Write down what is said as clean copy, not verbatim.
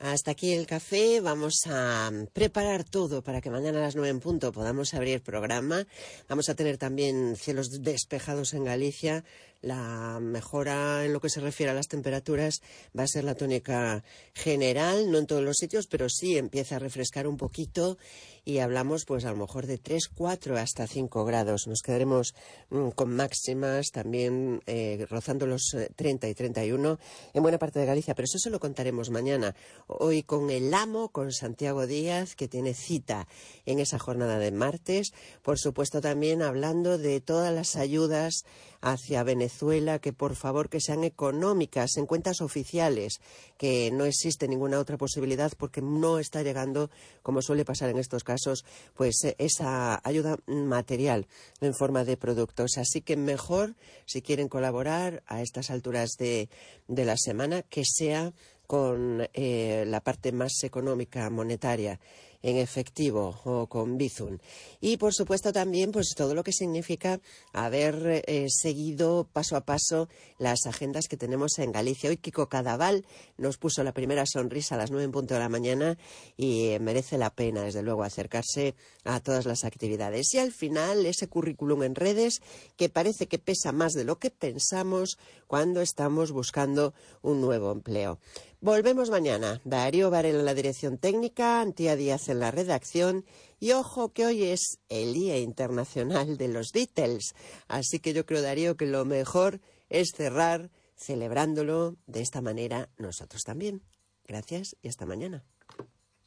Hasta aquí el café. Vamos a preparar todo para que mañana a las 9 en punto podamos abrir programa. Vamos a tener también cielos despejados en Galicia. La mejora en lo que se refiere a las temperaturas va a ser la tónica general, no en todos los sitios, pero sí empieza a refrescar un poquito y hablamos pues a lo mejor de 3, 4 hasta 5 grados. Nos quedaremos con máximas también rozando los 30 y 31 en buena parte de Galicia, pero eso se lo contaremos mañana. Hoy con el amo, con Santiago Díaz, que tiene cita en esa jornada de martes. Por supuesto también hablando de todas las ayudas hacia Venezuela, que por favor que sean económicas, en cuentas oficiales, que no existe ninguna otra posibilidad porque no está llegando, como suele pasar en estos casos, pues esa ayuda material en forma de productos. Así que mejor, si quieren colaborar a estas alturas de la semana, que sea con la parte más económica, monetaria, en efectivo o con Bizum. Y por supuesto también pues todo lo que significa haber seguido paso a paso las agendas que tenemos en Galicia. Hoy Kiko Cadaval nos puso la primera sonrisa a las 9 en punto de la mañana y merece la pena, desde luego, acercarse a todas las actividades. Y al final ese currículum en redes que parece que pesa más de lo que pensamos cuando estamos buscando un nuevo empleo. Volvemos mañana. Darío Varela en la dirección técnica, Antía Díaz en la redacción y ojo que hoy es el Día Internacional de los Beatles. Así que yo creo, Darío, que lo mejor es cerrar celebrándolo de esta manera nosotros también. Gracias y hasta mañana.